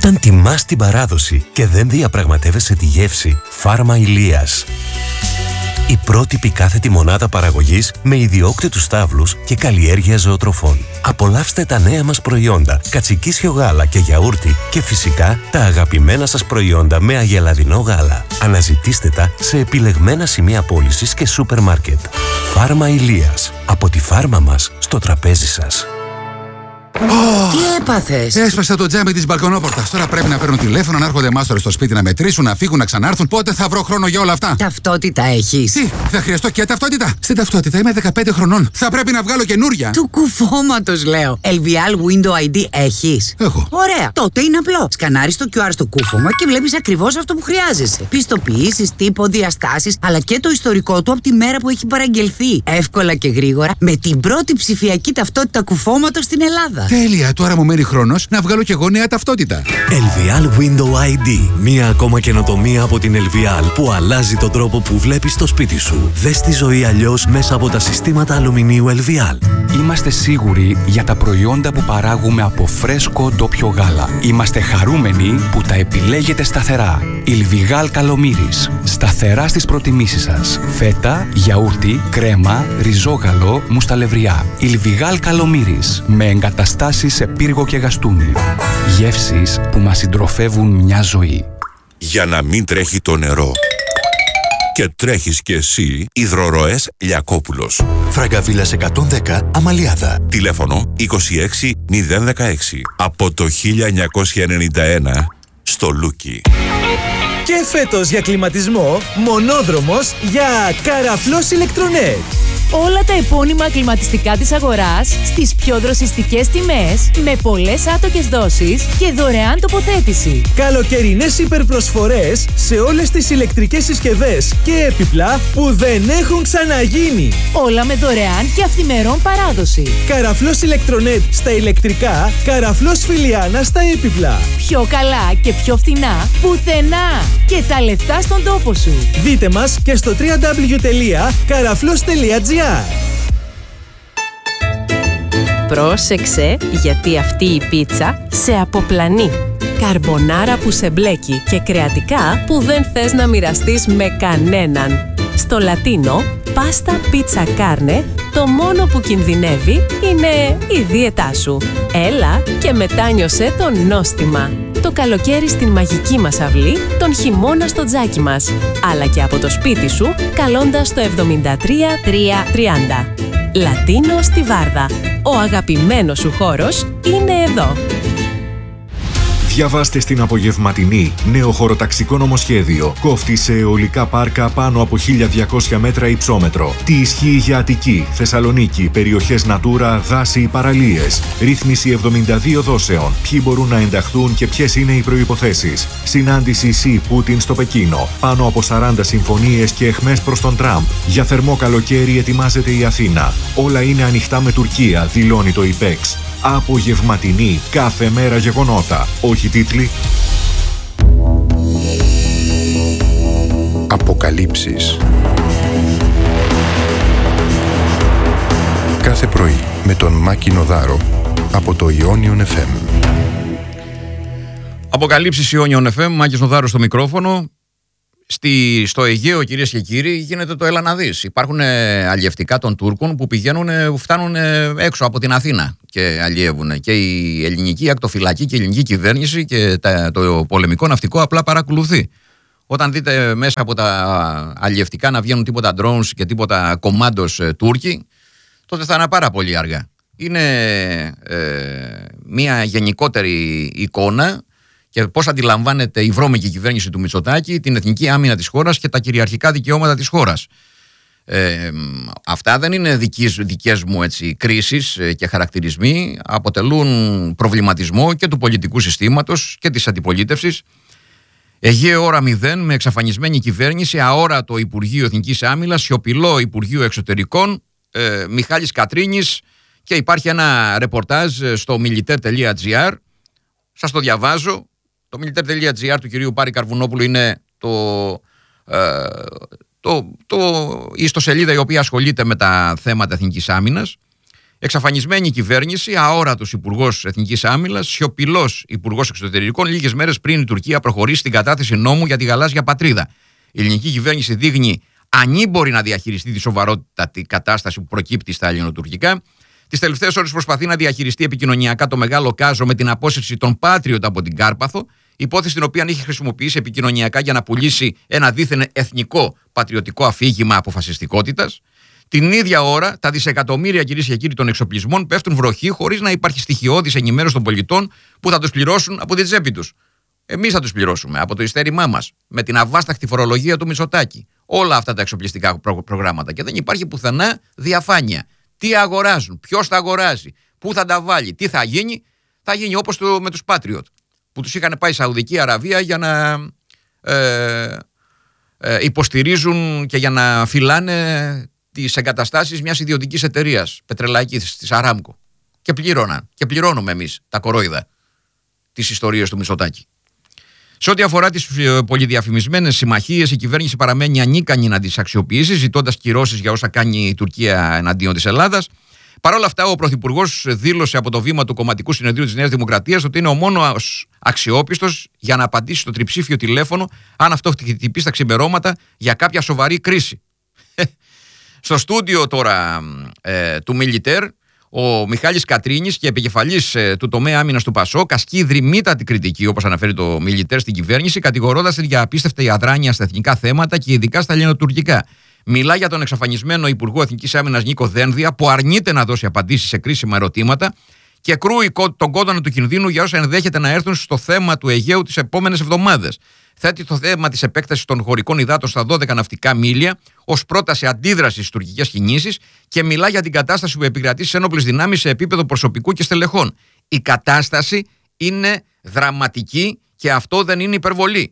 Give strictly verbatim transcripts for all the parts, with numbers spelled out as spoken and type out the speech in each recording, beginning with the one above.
Όταν τιμάς την παράδοση και δεν διαπραγματεύεσαι τη γεύση, Φάρμα Ηλίας. Η πρότυπη κάθετη μονάδα παραγωγής με ιδιόκτητους στάβλους και καλλιέργεια ζωοτροφών. Απολαύστε τα νέα μας προϊόντα, κατσικίσιο γάλα και γιαούρτι και φυσικά τα αγαπημένα σας προϊόντα με αγελαδινό γάλα. Αναζητήστε τα σε επιλεγμένα σημεία πώλησης και σούπερ μάρκετ. Φάρμα Ηλίας. Από τη φάρμα μας στο τραπέζι σας. Oh, τι έπαθες? Έσπασα το τζάμι της μπαλκονόπορτας. Τώρα πρέπει να παίρνω τηλέφωνο, να έρχονται μάστορες στο σπίτι να μετρήσουν, να φύγουν, να ξανάρθουν. Πότε θα βρω χρόνο για όλα αυτά? Ταυτότητα έχεις? Τι, θα χρειαστώ και ταυτότητα? Στην ταυτότητα είμαι δεκαπέντε χρονών. Θα πρέπει να βγάλω καινούρια. Του κουφώματος λέω. ελ βι ελ Window άι ντι έχεις? Έχω. Ωραία. Τότε είναι απλό. Σκανάρεις το κιου αρ στο κούφωμα και βλέπεις ακριβώς αυτό που χρειάζεσαι. Πιστοποιήσεις, τύπο, διαστάσεις, αλλά και το ιστορικό του από τη μέρα που έχει παραγγελθεί. Εύκολα και γρήγορα με την πρώτη ψηφιακή ταυτότητα κουφώματος στην Ελλάδα. Τέλεια, τώρα μου μένει χρόνος να βγάλω κι εγώ νέα ταυτότητα. ελ βι ελ Window άι ντι. Μία ακόμα καινοτομία από την ελ βι ελ που αλλάζει τον τρόπο που βλέπεις το σπίτι σου. Δες τη ζωή αλλιώς μέσα από τα συστήματα αλουμινίου ελ βι ελ. Είμαστε σίγουροι για τα προϊόντα που παράγουμε από φρέσκο ντόπιο γάλα. Είμαστε χαρούμενοι που τα επιλέγετε σταθερά. Ιλβιγάλ Καλομύρης. Σταθερά στις προτιμήσεις σας. Φέτα, γιαούρτι, κρέμα, ριζόγαλο, μουσταλευριά. Ιλβιγάλ Καλομύρης. Με εγκαταστάσεις σε πύργο και γαστούνι. Γεύσεις που μας συντροφεύουν μια ζωή. Για να μην τρέχει το νερό και τρέχεις κι εσύ, Υδροροές Λιακόπουλος. Φραγκαβίλας εκατόν δέκα, Αμαλιάδα. Τηλέφωνο είκοσι έξι μηδέν δεκαέξι. Από το χίλια εννιακόσια ενενήντα ένα στο Λούκι. Και φέτος για κλιματισμό, μονόδρομος για Καραφλός Ηλεκτρονέτ. Όλα τα επώνυμα κλιματιστικά της αγοράς στις πιο δροσιστικές τιμές, με πολλές άτοκες δόσεις και δωρεάν τοποθέτηση. Καλοκαιρινές υπερπροσφορές σε όλες τις ηλεκτρικές συσκευές και έπιπλα που δεν έχουν ξαναγίνει. Όλα με δωρεάν και αυθημερών παράδοση. Καραφλός Ηλεκτρονέτ στα ηλεκτρικά, Καραφλός Φιλιάνα στα έπιπλα. Πιο καλά και πιο φθηνά πουθενά. Και τα λεφτά στον τόπο σου. Δείτε μας και στο double-u double-u double-u τελεία καραφλός τελεία τζι άρ. Πρόσεξε, γιατί αυτή η πίτσα σε αποπλανεί. Καρμπονάρα που σε μπλέκει και κρεατικά που δεν θες να μοιραστείς με κανέναν. Στο Λατίνο, πάστα πίτσα κάρνε, το μόνο που κινδυνεύει είναι η δίαιτά σου. Έλα και μετάνιωσε το νόστιμα. Το καλοκαίρι στην μαγική μας αυλή, τον χειμώνα στο τζάκι μας. Αλλά και από το σπίτι σου, καλώντας το εβδομήντα τρία τρία τριάντα. Λατίνο στη Βάρδα. Ο αγαπημένος σου χώρος είναι εδώ. Διαβάστε στην Απογευματινή νέο χωροταξικό νομοσχέδιο. Κόφτη σε αιωλικά πάρκα πάνω από χίλια διακόσια μέτρα υψόμετρο. Τι ισχύει για Αττική, Θεσσαλονίκη, περιοχές Natura, δάση, παραλίες. Ρύθμιση εβδομήντα δύο δόσεων. Ποιοι μπορούν να ενταχθούν και ποιες είναι οι προϋποθέσεις. Συνάντηση Σι Πούτιν στο Πεκίνο. Πάνω από σαράντα συμφωνίες και αιχμές προς τον Τραμπ. Για θερμό καλοκαίρι ετοιμάζεται η Αθήνα. Όλα είναι ανοιχτά με Τουρκία, δηλώνει το ΙΠΕΞ. Απογευματινή, κάθε μέρα γεγονότα. Όχι τίτλοι. Αποκαλύψεις. Κάθε πρωί με τον Μάκη Νοδάρο από το Ιόνιον εφ εμ. Αποκαλύψεις Ιόνιον εφ εμ, Μάκης Νοδάρος στο μικρόφωνο. Στη, στο Αιγαίο, κυρίες και κύριοι, γίνεται το έλα να δεις. Υπάρχουν αλλιευτικά των Τούρκων που πηγαίνουν, φτάνουν έξω από την Αθήνα και αλλιεύουν. Και η ελληνική ακτοφυλακή και η ελληνική κυβέρνηση και τα, το πολεμικό ναυτικό απλά παρακολουθεί. Όταν δείτε μέσα από τα αλλιευτικά να βγαίνουν τίποτα drones και τίποτα κομμάντος Τούρκοι, τότε θα είναι πάρα πολύ αργά. Είναι ε, μια γενικότερη εικόνα και πώς αντιλαμβάνεται η βρώμικη κυβέρνηση του Μητσοτάκη την εθνική άμυνα της χώρας και τα κυριαρχικά δικαιώματα της χώρας. Ε, αυτά δεν είναι δικές, δικές μου έτσι, κρίσεις και χαρακτηρισμοί. Αποτελούν προβληματισμό και του πολιτικού συστήματος και της αντιπολίτευσης. Αιγαίο ώρα μηδέν με εξαφανισμένη κυβέρνηση, αόρατο Υπουργείο Εθνικής Άμυνας, σιωπηλό Υπουργείο Εξωτερικών, ε, Μιχάλης Κατρίνης, και υπάρχει ένα ρεπορτάζ στο militaire τελεία τζι άρ. Σας το διαβάζω. Το militaire τελεία τζι άρ του κυρίου Πάρη Καρβουνόπουλου είναι το, ε, το, το, η ιστοσελίδα η οποία ασχολείται με τα θέματα εθνικής άμυνας. Εξαφανισμένη κυβέρνηση, αόρατος υπουργός Εθνικής Άμυνας, σιωπηλός υπουργός Εξωτερικών, λίγες μέρες πριν η Τουρκία προχωρήσει στην κατάθεση νόμου για τη γαλάζια πατρίδα. Η ελληνική κυβέρνηση δείχνει ανήμπορη να διαχειριστεί τη σοβαρότατη κατάσταση που προκύπτει στα ελληνοτουρκικά. Τις τελευταίες ώρες προσπαθεί να διαχειριστεί επικοινωνιακά το μεγάλο κάζο με την απόσυρση των Patriot από την Κάρπαθο, υπόθεση την οποία έχει χρησιμοποιήσει επικοινωνιακά για να πουλήσει ένα δίθεν εθνικό πατριωτικό αφήγημα αποφασιστικότητας. Την ίδια ώρα, τα δισεκατομμύρια, κυρίες και κύριοι, των εξοπλισμών πέφτουν βροχή χωρίς να υπάρχει στοιχειώδης ενημέρωση των πολιτών που θα τους πληρώσουν από την τσέπη τους. Εμείς θα τους πληρώσουμε από το ειστέρημά μας, με την αβάσταχτη φορολογία του Μητσοτάκη. Όλα αυτά τα εξοπλιστικά προ- προγράμματα. Και δεν υπάρχει πουθενά διαφάνεια. Τι αγοράζουν, ποιος τα αγοράζει, πού θα τα βάλει, τι θα γίνει. Θα γίνει όπως το, με τους Patriot, που τους είχαν πάει Σαουδική Αραβία για να ε, ε, υποστηρίζουν και για να φυλάνε τις εγκαταστάσεις μιας ιδιωτικής εταιρείας πετρελαϊκής, της Αράμκο. Και πλήρωναν. Και πληρώνουμε εμείς τα κορόιδα τις ιστορίες του Μητσοτάκη. Σε ό,τι αφορά τις πολυδιαφημισμένες συμμαχίες, η κυβέρνηση παραμένει ανίκανη να τις αξιοποιήσει, ζητώντας κυρώσεις για όσα κάνει η Τουρκία εναντίον της Ελλάδας. Παρ' όλα αυτά, ο Πρωθυπουργός δήλωσε από το βήμα του Κομματικού Συνεδρίου της Νέας Δημοκρατίας ότι είναι ο μόνος αξιόπιστος για να απαντήσει στο τριψήφιο τηλέφωνο, αν αυτό χτυπήσει στα ξημερώματα για κάποια σοβαρή κρίση. Στο στούντιο τώρα ε, του Μιλιτέρ, ο Μιχάλης Κατρίνης και επικεφαλής ε, του τομέα άμυνας του Πασόκ ασκεί δρυμύτατη κριτική, όπως αναφέρει το Μιλιτέρ, στην κυβέρνηση, κατηγορώντας την για απίστευτη αδράνεια στα εθνικά θέματα και ειδικά στα ελληνοτουρκικά. Μιλά για τον εξαφανισμένο Υπουργό Εθνικής Άμυνας Νίκο Δένδια, που αρνείται να δώσει απαντήσεις σε κρίσιμα ερωτήματα και κρούει τον κόδωνα του κινδύνου για όσα ενδέχεται να έρθουν στο θέμα του Αιγαίου τις επόμενες εβδομάδες. Θέτει το θέμα της επέκτασης των χωρικών υδάτων στα δώδεκα ναυτικά μίλια ως πρόταση αντίδρασης στις τουρκικές κινήσεις και μιλά για την κατάσταση που επικρατεί στις ένοπλες δυνάμεις σε επίπεδο προσωπικού και στελεχών. Η κατάσταση είναι δραματική και αυτό δεν είναι υπερβολή,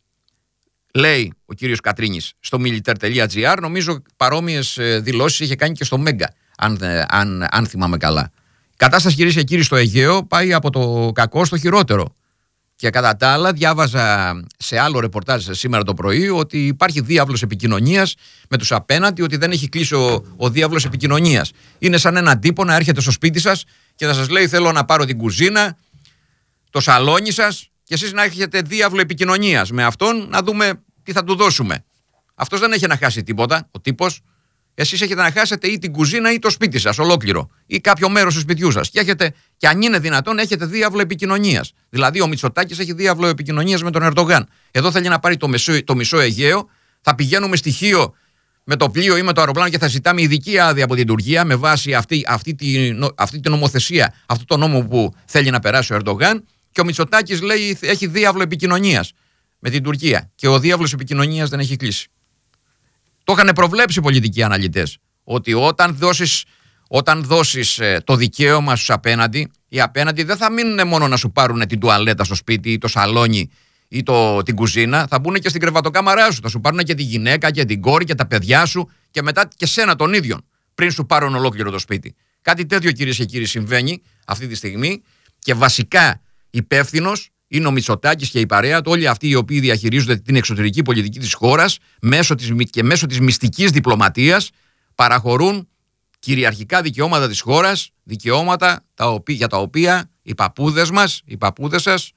λέει ο κύριος Κατρίνης στο militaire τελεία gr. Νομίζω παρόμοιες δηλώσεις είχε κάνει και στο Μέγκα, αν, αν, αν θυμάμαι καλά. Η κατάσταση, κυρίες και κύριοι, στο Αιγαίο πάει από το κακό στο χειρότερο. Και κατά τα άλλα, διάβαζα σε άλλο ρεπορτάζ σήμερα το πρωί ότι υπάρχει διάβλος επικοινωνίας με τους απέναντι, ότι δεν έχει κλείσει ο, ο διάβλος επικοινωνίας. Είναι σαν έναν τύπο να έρχεται στο σπίτι σας και να σας λέει: θέλω να πάρω την κουζίνα, το σαλόνι σας, και εσείς να έχετε διάβλο επικοινωνίας με αυτόν, να δούμε τι θα του δώσουμε. Αυτός δεν έχει να χάσει τίποτα, ο τύπος. Εσείς έχετε να χάσετε ή την κουζίνα ή το σπίτι σας ολόκληρο, ή κάποιο μέρος του σπιτιού σας. Και έχετε, και αν είναι δυνατόν, έχετε διάβλο επικοινωνίας. Δηλαδή, ο Μητσοτάκης έχει διάβλο επικοινωνίας με τον Ερντογάν. Εδώ θέλει να πάρει το, μεσό, το μισό Αιγαίο. Θα πηγαίνουμε στοιχείο με το πλοίο ή με το αεροπλάνο και θα ζητάμε ειδική άδεια από την Τουρκία με βάση αυτή, αυτή, τη, αυτή την νομοθεσία, αυτό το νόμο που θέλει να περάσει ο Ερντογάν. Και ο Μητσοτάκης λέει έχει διάβλο επικοινωνίας με την Τουρκία. Και ο διάβλος επικοινωνίας δεν έχει κλείσει. Το είχαν προβλέψει οι πολιτικοί αναλυτές, ότι όταν δώσεις, όταν δώσεις ε, το δικαίωμα στους απέναντι, οι απέναντι δεν θα μείνουν μόνο να σου πάρουν την τουαλέτα στο σπίτι ή το σαλόνι ή το, την κουζίνα, θα μπουν και στην κρεβατοκάμαρά σου, θα σου πάρουν και τη γυναίκα και την κόρη και τα παιδιά σου και μετά και σένα τον ίδιον, πριν σου πάρουν ολόκληρο το σπίτι. Κάτι τέτοιο, κυρίες και κύριοι, συμβαίνει αυτή τη στιγμή και βασικά υπεύθυνος είναι ο Μητσοτάκης και η παρέα του, όλοι αυτοί οι οποίοι διαχειρίζονται την εξωτερική πολιτική της χώρας μέσω της, και μέσω της μυστικής διπλωματίας παραχωρούν κυριαρχικά δικαιώματα της χώρας, δικαιώματα τα οποία, για τα οποία οι παππούδες μας, οι παππούδες σας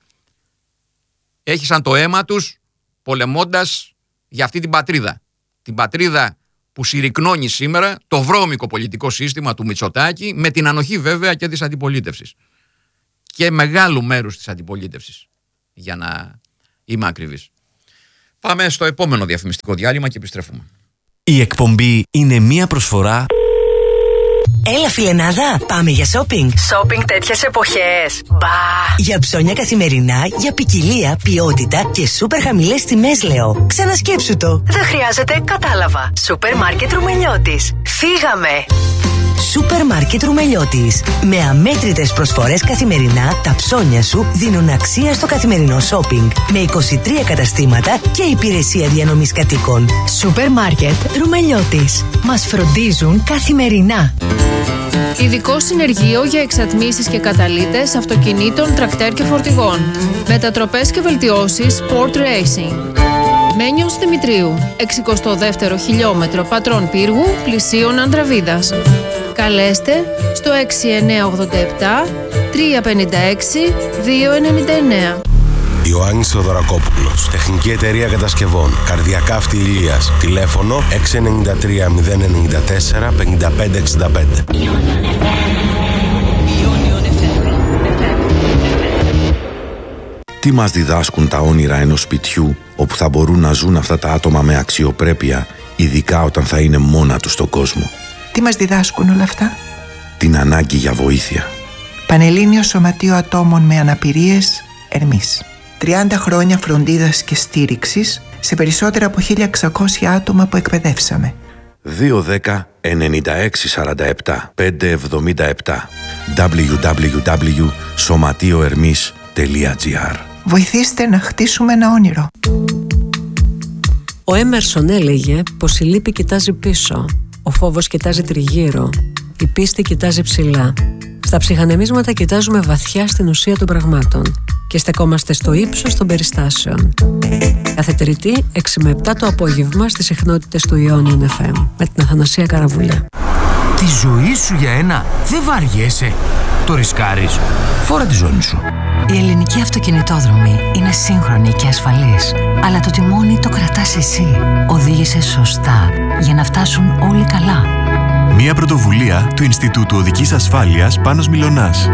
έχισαν το αίμα τους πολεμώντας για αυτή την πατρίδα. Την πατρίδα που συρρυκνώνει σήμερα το βρώμικο πολιτικό σύστημα του Μητσοτάκη, με την ανοχή βέβαια και της αντιπολίτευσης. Και μεγάλου μέρους της αντιπολίτευσης, για να είμαι ακριβής. Πάμε στο επόμενο διαφημιστικό διάλειμμα και επιστρέφουμε. Η εκπομπή είναι μία προσφορά. Έλα φιλενάδα, πάμε για shopping. Shopping τέτοιες εποχές. Μπα! Για ψώνια καθημερινά, για ποικιλία, ποιότητα και σούπερ χαμηλές τιμές, λέω. Ξανασκέψου το. Δεν χρειάζεται, κατάλαβα. Σούπερ μάρκετ Ρουμελιώτης. Φύγαμε! Σούπερ μάρκετ Ρουμελιώτης. Με αμέτρητες προσφορές καθημερινά, τα ψώνια σου δίνουν αξία στο καθημερινό shopping. Με είκοσι τρία καταστήματα και υπηρεσία διανομής κατοίκων. Σούπερ μάρκετ Ρουμελιώτης. Μας φροντίζουν καθημερινά. Ειδικό συνεργείο για εξατμίσεις και καταλύτες αυτοκινήτων, τρακτέρ και φορτηγών. Μετατροπές και βελτιώσεις Sport Racing. Μένιος Δημητρίου, εξηκοστό δεύτερο χιλιόμετρο Πατρών Πύργου, πλησίον Ανδραβίδας. Καλέστε στο έξι εννιά οκτώ επτά τρία πέντε έξι δύο εννιά εννιά. Ιωάννης Θεοδωρακόπουλος, Τεχνική Εταιρεία Κατασκευών, Καρδιακάφτη Ηλίας, τηλέφωνο έξι εννιά τρία μηδέν εννιά τέσσερα πέντε πέντε έξι πέντε. Τι μας διδάσκουν τα όνειρα ενός σπιτιού όπου θα μπορούν να ζουν αυτά τα άτομα με αξιοπρέπεια, ειδικά όταν θα είναι μόνα τους στον κόσμο? Τι μας διδάσκουν όλα αυτά? Την ανάγκη για βοήθεια. Πανελλήνιο Σωματείο Ατόμων με Αναπηρίες, Ερμής. τριάντα χρόνια φροντίδας και στήριξης σε περισσότερα από χίλια εξακόσια άτομα που εκπαιδεύσαμε. δύο δέκα ενενήντα έξι σαράντα επτά πεντακόσια εβδομήντα επτά double-u double-u double-u τελεία σωματείοερμής τελεία τζι άρ. Βοηθήστε να χτίσουμε ένα όνειρο. Ο Έμερσον έλεγε πως η λύπη κοιτάζει πίσω, ο φόβος κοιτάζει τριγύρω, η πίστη κοιτάζει ψηλά. Στα ψυχανεμίσματα κοιτάζουμε βαθιά στην ουσία των πραγμάτων και στεκόμαστε στο ύψος των περιστάσεων. Κάθε Τρίτη, έξι με επτά το απόγευμα στις συχνότητες του Ιόνιον εφ εμ με την Αθανασία Καραβουλιά. Τη ζωή σου για ένα δεν βαριέσαι. Το ρισκάρεις. Φόρα τη ζώνη σου. Η ελληνική αυτοκινητόδρομη είναι σύγχρονη και ασφαλής. Αλλά το τιμόνι το κρατάς εσύ. Οδήγησε σωστά για να φτάσουν όλοι καλά. Μια πρωτοβουλία του Ινστιτούτου Οδικής Ασφάλειας Πάνος Μιλωνάς.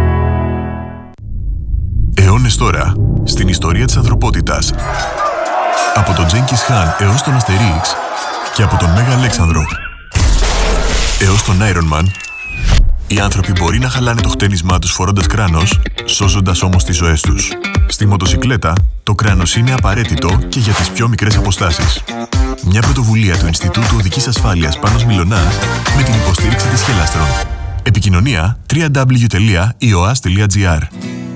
Αιώνες τώρα, στην ιστορία της ανθρωπότητας. Από τον Τζένκις Χαν έως τον Αστερίξ και από τον Μέγα Αλέξανδρο έως τον Iron Man, οι άνθρωποι μπορεί να χαλάνε το χτένισμά τους φορώντας κράνος, σώζοντας όμως τις ζωές τους. Στη μοτοσικλέτα, το κράνος είναι απαραίτητο και για τις πιο μικρές αποστάσεις. Μια πρωτοβουλία του Ινστιτούτου Οδικής Ασφάλειας Πάνος Μιλωνάς με την υποστήριξη της Χελάστρον. Επικοινωνία double-u double-u double-u τελεία ι ο эй ες τελεία τζι άρ.